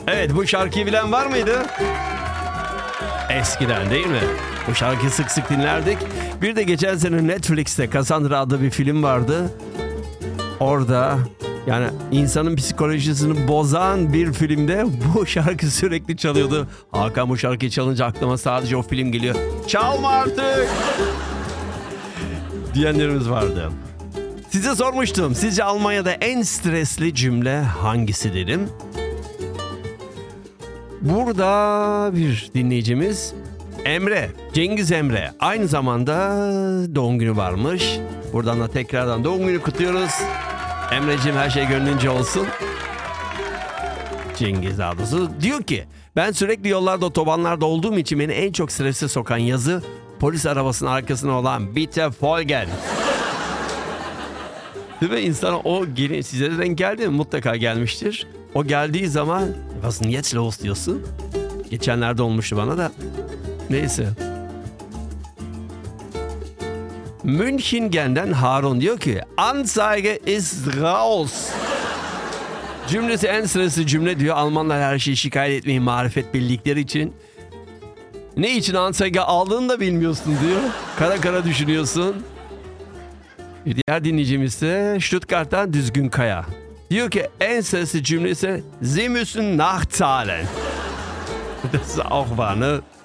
Evet, bu şarkıyı bilen var mıydı? Eskiden değil mi? Bu şarkıyı sık sık dinlerdik. Bir de geçen sene Netflix'te Cassandra adlı bir film vardı. Orada yani insanın psikolojisini bozan bir filmde bu şarkı sürekli çalıyordu. Hakan, bu şarkıyı çalınca aklıma sadece o film geliyor. Çalma artık! Diyenlerimiz vardı. Size sormuştum. Sizce Almanya'da en stresli cümle hangisi dedim. Burada bir dinleyicimiz Emre, Cengiz Emre. Aynı zamanda doğum günü varmış. Buradan da tekrardan doğum günü kutluyoruz. Emre'cim, her şey gönlünce olsun. Cengiz ablası diyor ki, ben sürekli yollarda, otobanlarda olduğum için beni en çok strese sokan yazı polis arabasının arkasına olan Bitte Folgen. Değil mi? İnsana o size de denk geldi mi? Mutlaka gelmiştir. O geldiği zaman was ist denn jetzt los diyorsun. Geçenlerde olmuştu bana da. Neyse. München'den Harun diyor ki, Anzeige ist raus. Cümlesi en stresli cümle diyor. Almanlar her şeyi şikayet etmeyi marifet bildikleri için. Ne için Anzeige aldığını da bilmiyorsun diyor. Kara kara düşünüyorsun. Bir diğer dinleyicimiz ise Stuttgart'tan Düzgün Kaya. Diyor ki en stresli cümle ise Sie müssen nachzahlen. Das ist auch wahr, ne?